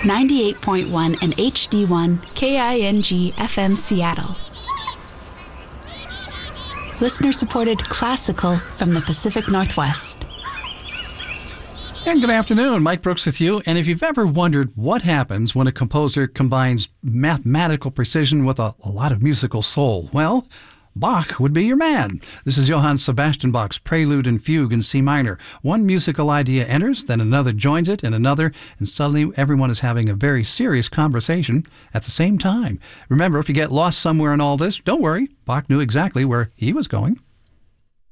98.1 and HD1 KING FM Seattle. Listener-supported classical from the Pacific Northwest. And good afternoon, Mike Brooks with you. And if you've ever wondered what happens when a composer combines mathematical precision with a lot of musical soul, well, Bach would be your man. This is Johann Sebastian Bach's Prelude and Fugue in C minor. One musical idea enters, then another joins it, and another, and suddenly everyone is having a very serious conversation at the same time. Remember, if you get lost somewhere in all this, don't worry. Bach knew exactly where he was going.